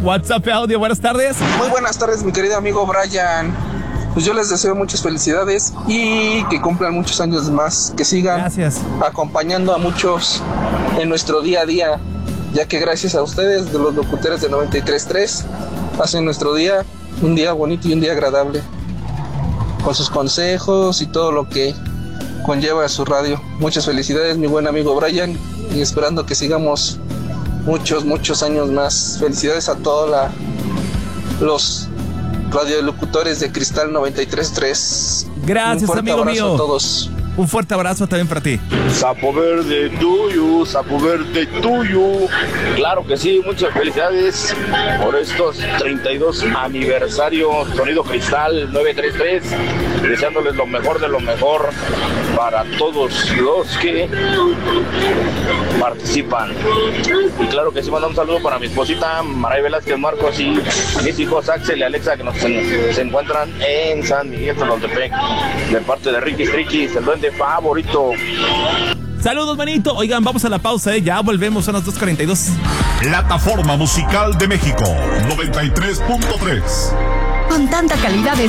WhatsApp audio, buenas tardes. Muy buenas tardes, mi querido amigo Brian. Pues yo les deseo muchas felicidades y que cumplan muchos años más, que sigan acompañando a muchos en nuestro día a día, ya que gracias a ustedes, de los locutores de 93.3, hacen nuestro día un día bonito y un día agradable, con sus consejos y todo lo que conlleva su radio. Muchas felicidades, mi buen amigo Brian, y esperando que sigamos muchos años más. Felicidades a todos los radiolocutores de Cristal 93.3. Gracias, amigo mío. A todos. Un fuerte abrazo también para ti. Sapo verde tuyo, sapo verde tuyo. Claro que sí, muchas felicidades por estos 32 aniversario Sonido Cristal 933. Deseándoles lo mejor de lo mejor para todos los que participan. Y claro que sí, mandamos un saludo para mi esposita Maray Velázquez Marcos y mis hijos Axel y Alexa, que se encuentran en San Miguel Tolotepec, de parte de Ricky Striquis, el duende favorito. Saludos, manito. Oigan, vamos a la pausa, ya volvemos a las 2:42. Plataforma Musical de México 93.3. Con tanta calidad de